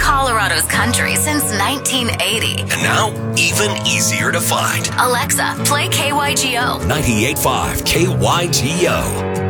Colorado's country since 1980. And now, even easier to find. Alexa, play KYGO. 98.5 KYGO.